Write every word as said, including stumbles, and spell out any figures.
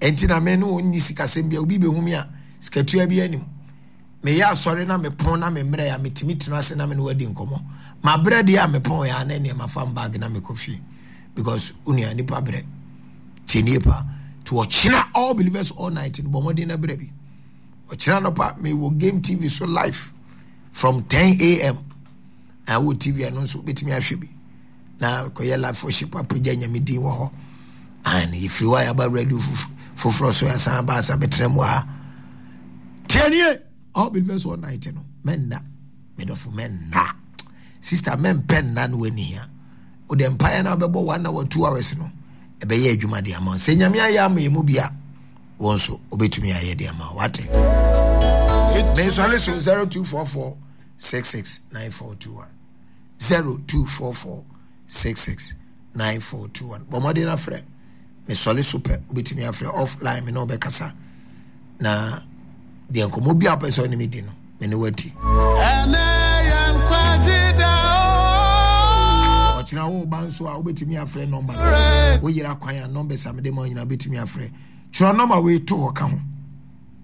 entina me no onni sikasem bia obi be humi a skatua bi anim me ya sori na me pon na me mre ya metimi tenase na me no wadi nkomo ma bre de ya me pon ya na ne ma fam bag na me kofi because unia nipa bre chinipa to ochina all believers all night in bomodi na bre bi ochina no pa me wo game T V so live from ten a.m. I wo T V no so betimi ahwe bi na ko ye live for ship apagya nya me din wo ho and if you are about ready for for so ya san ba sa betrem wa tianie all believers all night no men na me do for men na sister men pen na no ani ya o de empire na bebo one hour two hours no e be ye adwuma de ama se nyame aya ama emu bia won so obetumi aye de ama wate me so ale so zero two four four six six nine four two one zero two four four six six nine four two one bomade na frɛ me sole super obetumi afrɛ offline me no be kasa na de enkomo bia person ni me di no me ne wati ene yankwaji ochina wo banso a obetumi afrɛ number wo yira kwan ya number samede ma nyina obetumi afrɛ tro number we to ho ka ho